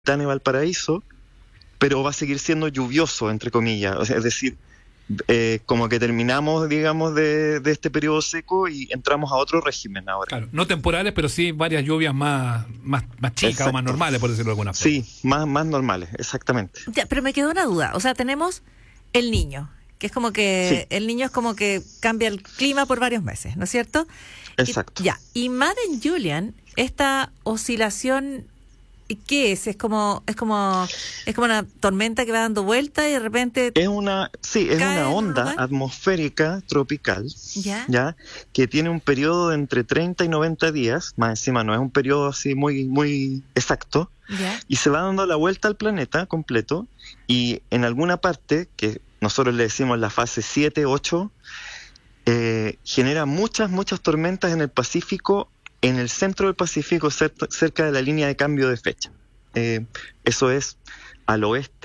y Valparaíso, pero va a seguir siendo lluvioso, entre comillas. O sea, es decir, como que terminamos, digamos, de este periodo seco y entramos a otro régimen ahora. Claro, no temporales, pero sí varias lluvias más chicas. Exacto. O más normales, por decirlo de alguna forma. Sí, más normales, exactamente. Ya, pero me quedó una duda. O sea, tenemos el Niño, que es como que el Niño es como que cambia el clima por varios meses, ¿no es cierto? Exacto. Y Madden Julian, esta oscilación, ¿qué es? Es como una tormenta que va dando vuelta y de repente es una onda atmosférica tropical, ¿ya? Que tiene un periodo de entre 30 y 90 días, más encima no es un periodo así muy muy exacto, ¿ya? Y se va dando la vuelta al planeta completo y en alguna parte, que nosotros le decimos la fase 7, 8, genera muchas tormentas en el Pacífico, en el centro del Pacífico, cerca de la línea de cambio de fecha. Eso es al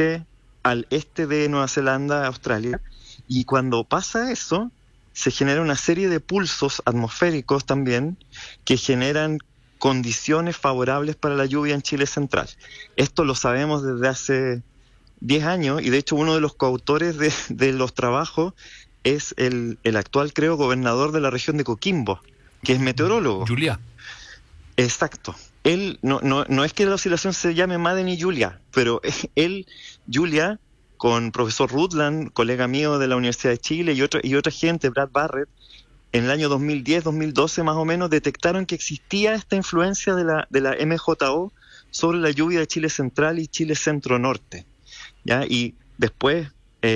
este de Nueva Zelanda, Australia, y cuando pasa eso, se genera una serie de pulsos atmosféricos también que generan condiciones favorables para la lluvia en Chile central. Esto lo sabemos desde hace 10 años, y de hecho uno de los coautores de los trabajos es el actual, creo, gobernador de la región de Coquimbo, que es meteorólogo. Julia. Exacto. Él, no es que la oscilación se llame Madden y Julia, pero él, Julia, con profesor Rutland, colega mío de la Universidad de Chile, y otra gente, Brad Barrett, en el año 2010, 2012 más o menos, detectaron que existía esta influencia de la MJO sobre la lluvia de Chile central y Chile centro-norte, ¿ya? Y después,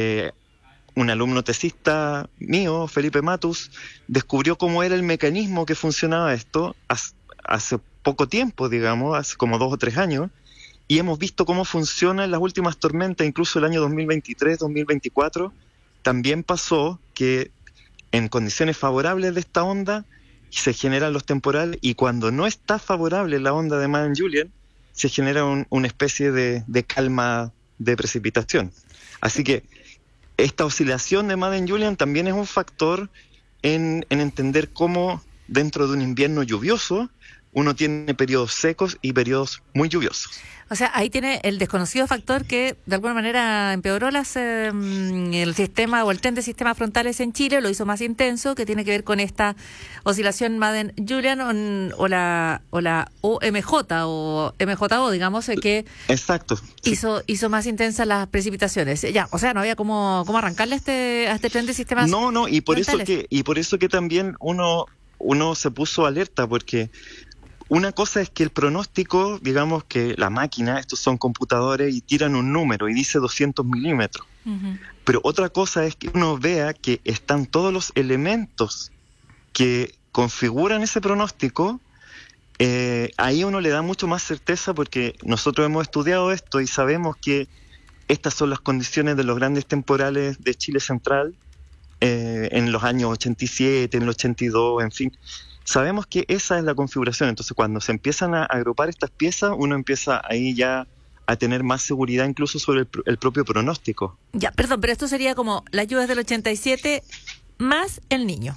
un alumno tesista mío, Felipe Matus, descubrió cómo era el mecanismo que funcionaba esto hace poco tiempo, digamos, hace como 2 o 3 años, y hemos visto cómo funcionan las últimas tormentas, incluso el año 2023, 2024, también pasó que en condiciones favorables de esta onda se generan los temporales, y cuando no está favorable la onda de Madden Julian, se genera una especie de calma de precipitación. Así que esta oscilación de Madden Julian también es un factor en entender cómo dentro de un invierno lluvioso uno tiene periodos secos y periodos muy lluviosos. O sea, ahí tiene el desconocido factor que de alguna manera empeoró el sistema o el tren de sistemas frontales en Chile, lo hizo más intenso, que tiene que ver con esta oscilación Madden-Julian o la OMJ o MJO, digamos, que exacto, sí. hizo más intensas las precipitaciones. Ya, o sea, no había cómo arrancarle a este tren de sistemas frontales. Y por eso que también uno se puso alerta, porque una cosa es que el pronóstico, digamos que la máquina, estos son computadores y tiran un número y dice 200 milímetros. Uh-huh. Pero otra cosa es que uno vea que están todos los elementos que configuran ese pronóstico. Ahí uno le da mucho más certeza, porque nosotros hemos estudiado esto y sabemos que estas son las condiciones de los grandes temporales de Chile central en los años 87, en el 82, en fin. Sabemos que esa es la configuración. Entonces, cuando se empiezan a agrupar estas piezas, uno empieza ahí ya a tener más seguridad incluso sobre el propio pronóstico. Ya, perdón, pero esto sería como las lluvias del 87 más el Niño.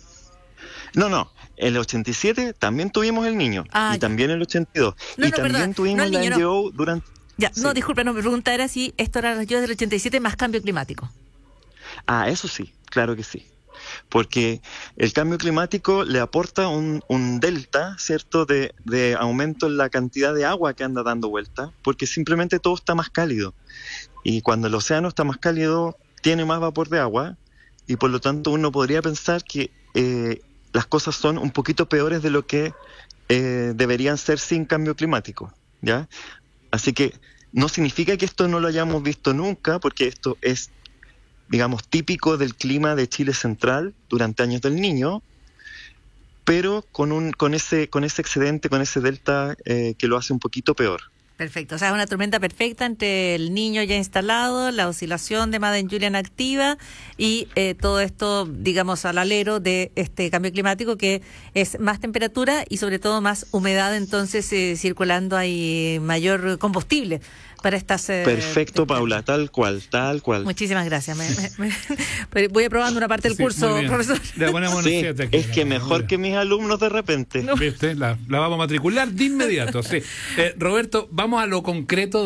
No, en el 87 también tuvimos el Niño, y también el 82. También tuvimos la NGO durante... Ya, sí. No, disculpe, mi pregunta era si esto era las lluvias del 87 más cambio climático. Eso sí, claro que sí. Porque el cambio climático le aporta un delta, ¿cierto?, de aumento en la cantidad de agua que anda dando vuelta, porque simplemente todo está más cálido. Y cuando el océano está más cálido, tiene más vapor de agua, y por lo tanto uno podría pensar que las cosas son un poquito peores de lo que deberían ser sin cambio climático, ¿ya? Así que no significa que esto no lo hayamos visto nunca, porque esto es, digamos, típico del clima de Chile central durante años del Niño, pero con ese excedente, con ese delta que lo hace un poquito peor. Perfecto, o sea, es una tormenta perfecta entre el Niño ya instalado, la oscilación de Madden Julian activa y todo esto, digamos, al alero de este cambio climático, que es más temperatura y sobre todo más humedad, entonces circulando hay mayor combustible para estas... Perfecto, Paula, tal cual. Muchísimas gracias. Voy aprobando una parte del curso, profesor. Le ponemos sí, aquí, es que mejor que mis alumnos de repente. ¿Viste? La vamos a matricular de inmediato, sí. Roberto, vamos vamos a lo concreto